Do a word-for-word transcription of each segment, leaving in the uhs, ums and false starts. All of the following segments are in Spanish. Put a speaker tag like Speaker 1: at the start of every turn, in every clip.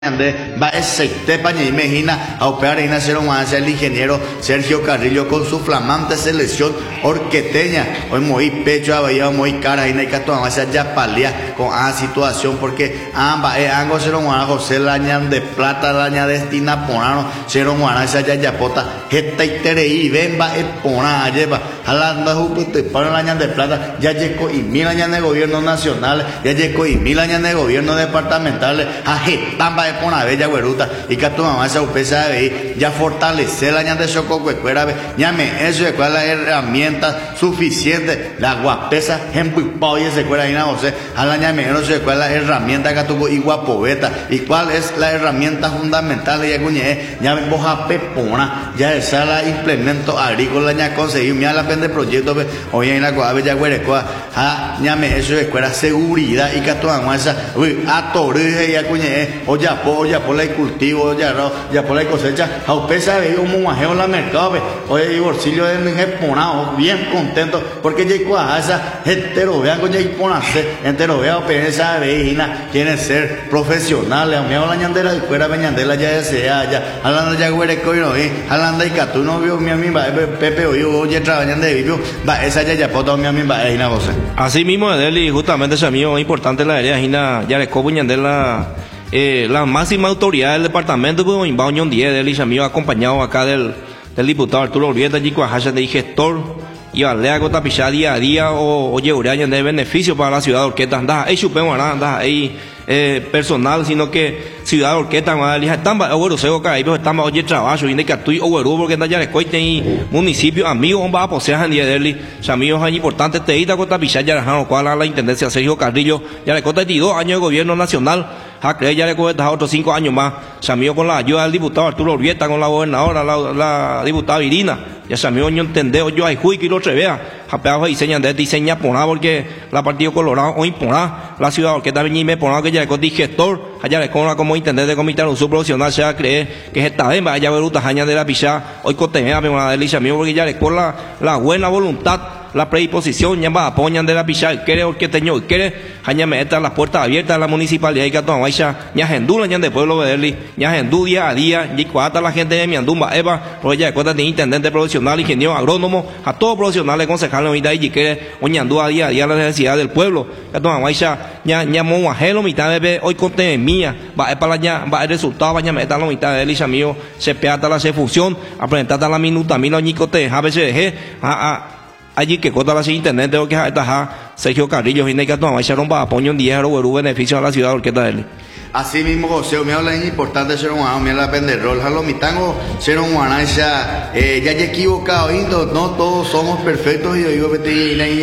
Speaker 1: de va ese paña imagina a operar en hacer un el ingeniero Sergio Carrillo con su flamante selección orqueteña hoy muy pecho había muy cara y no hay que tomar ya palía con a situación porque ambas eh, ango se lo guarda José Lañan de plata Laña destina ponano se lo guarda esa ya ya pota esta y terei ven va es pona lleva jalando justo para Lañan de plata ya llegó y mil años de gobierno nacional ya llegó y mil años de gobierno departamental ajetan va por una bella güeruta y que tu mamá esa upesa de ya fortalecer la ña de choco cuecuera ñame eso de cuál la herramienta suficiente la guapesa en pipao y ese cuera y nada José a la ñame no sé cuál la herramienta que tuvo y guapoveta y cuál es la herramienta fundamental ya cuñe ya boja pepona ya esa la implemento agrícola ya conseguí mira la pende proyecto hoy en la cuava bella güerecoa a ñame eso de cuera seguridad y que tu mamá esa uy a torre ya cuñe o ya ya por la cultivo, ya, ya por la cosecha, a usted sabe, un majeo en la mercado, oye, y bolsillo de mi exponado, bien contento, porque ya hay esa hetero, vean con ya imponarse, entero, vean, pero esa vejina quiere ser profesional, a mí la ñandela, y fuera ñandela ya desea, ya, hablando ya güereco y no, hablando y catú no vio mi amiga, Pepe, oye, oye, trabajando de vivio, va, esa ya ya poto mi amiga, vejina, José.
Speaker 2: Así mismo, Deli, justamente ese amigo importante la área, Gina, ya le copo ñandela. Eh, la máxima autoridad del departamento pues en Bañón diez del Ichamío acompañado acá del, del diputado Arturo Urbieta Yicuajacha de gestor y alea gota pichá día a día o oye uraña de beneficio para la ciudad de Orqueta anda ahí chupemos anda ahí eh, personal sino que ciudad de Orqueta va a elegir tamba bueno se boca ahí pero estamos oye trabajo y de que tú o porque anda ya le coite y municipio amigo va a poseer en día de Chamillos es importante te ita gota pichá ya la cual la intendencia Sergio Carrillo ya le cota dos años de gobierno nacional a creer ya le cuesta otros cinco años más. Chamillo con la ayuda del diputado Arturo Urbieta, con la gobernadora, la, la diputada Virina. Ya Chamillo no entendió yo hay juicio y lo trevea. Japeajo diseña de diseña poná porque la Partido Colorado hoy poná la ciudad porque también me poná que ya le gestor allá le con como intendente de comité un subprofesional se va a creer que es esta vez vaya veruta jaña de la pichá hoy cotemea pero una delicia mío porque ya le con la, la buena voluntad la predisposición ya va apoyan de la pichá quiere orqueteño quiere jaña meta las puertas abiertas de la municipalidad y que toma ya ya gendula ya de pueblo verli ya gendú día a día y cuata la gente de Miandumba Eva porque ya de cuenta de intendente profesional ingeniero agrónomo a todos profesionales concejales y y quiere oñandú a día a día la necesidad del pueblo que toma ya ya ya monguajelo mitad de hoy conte mía va para allá va el resultado vaya meta la mitad de él mío se peata la se función a presentar la minuta mil añicote a veces dejé a a allí que cota la intendente o que está Sergio Carrillo y que toma ya rompa apoyo en día o beneficio a la ciudad orquesta de él.
Speaker 1: Así mismo, José, me habla es importante ser un guano, me la penderol, jalo mi tango, ser un guanacha, eh, ya he equivocado, no todos somos perfectos y yo digo que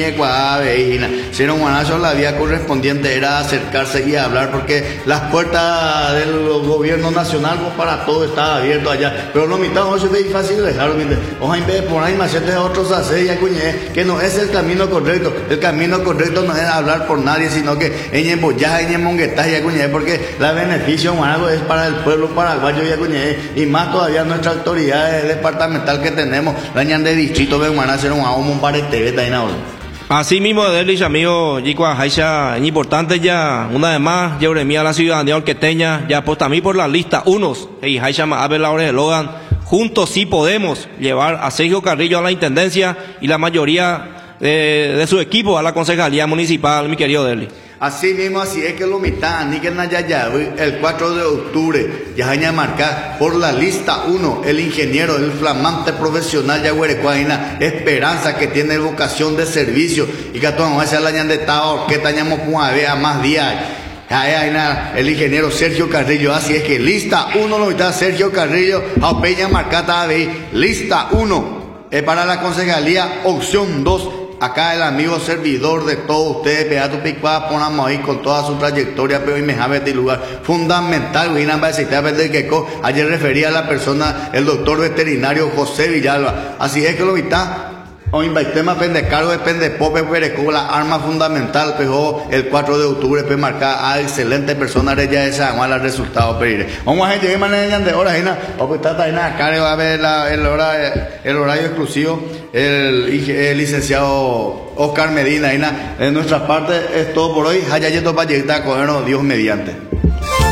Speaker 1: ser un guanacho la vía correspondiente era acercarse y hablar porque las puertas del gobierno nacional pues, para todo estaba abierto allá, pero no mi tango eso es fácil dejarlo, ojalá en vez de por ahí machete a otros hacer ya cuñé, que no es el camino correcto, el camino correcto no es hablar por nadie, sino que en embollaje, en monguetaje ya cuñé, porque la beneficio humano es para el pueblo paraguayo y acuñé y más todavía nuestra autoridad departamental que tenemos la ñan de distrito de humana hacer un un parete beta y nada.
Speaker 2: Así mismo de amigo Yicua Jaicha es importante ya una vez más Jeremía la ciudadanía orqueteña ya pues también por la lista unos y Jaicha Abe la hora de Logan juntos sí podemos llevar a Sergio Carrillo a la intendencia y la mayoría de, de su equipo a la concejalía municipal mi querido Deli.
Speaker 1: Así mismo, así es que lo mitad, ni que Nayaya, el cuatro de octubre, ya hay a marcar por la lista uno, el ingeniero, el flamante profesional Yaguerecuaina, esperanza que tiene vocación de servicio, y que todos vamos a la ñan de Estado, que tañamos a más días. El ingeniero Sergio Carrillo, así es que lista uno, lo mitad, Sergio Carrillo, a Peña marcata de lista uno, es para la concejalía, opción dos. Acá el amigo servidor de todos ustedes, Beato Picuá, ponamos ahí con toda su trayectoria, pero y me jabe de lugar fundamental, ayer refería a la persona, el doctor veterinario José Villalba, así es que lo está. O tema pende cargo de pende pope como la arma fundamental pero el cuatro de octubre pues marcar a excelente persona de ya esa mala resultado pedir vamos a llegar mañana de hora o pues está ahí acá va a ver la, el horario el horario exclusivo el, el licenciado Oscar Medina en nuestra parte es todo por hoy haya yeto para llegar a cogernos Dios mediante.